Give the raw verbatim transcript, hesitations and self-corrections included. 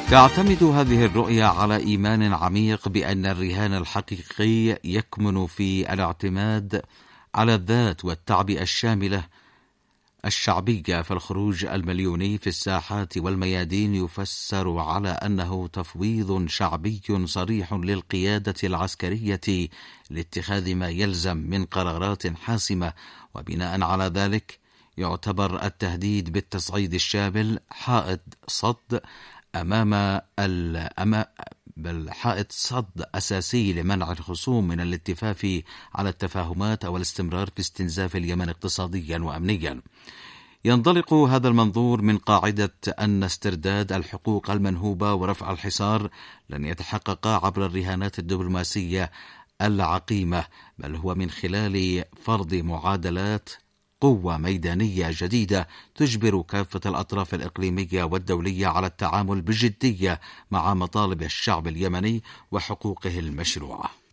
تعتمد هذه الرؤية على إيمان عميق بأن الرهان الحقيقي يكمن في الاعتماد على الذات والتعبئة الشاملة الشعبية. فالخروج المليوني في الساحات والميادين يفسر على أنه تفويض شعبي صريح للقيادة العسكرية لاتخاذ ما يلزم من قرارات حاسمة، وبناء على ذلك يعتبر التهديد بالتصعيد الشامل حائط صد أمام بالحائط صد أساسي لمنع الخصوم من الاتفاق على التفاهمات أو الاستمرار في استنزاف اليمن اقتصاديا وأمنيا. ينطلق هذا المنظور من قاعدة أن استرداد الحقوق المنهوبة ورفع الحصار لن يتحقق عبر الرهانات الدبلوماسية العقيمة، بل هو من خلال فرض معادلات قوة ميدانية جديدة تجبر كافة الأطراف الإقليمية والدولية على التعامل بجدية مع مطالب الشعب اليمني وحقوقه المشروعة.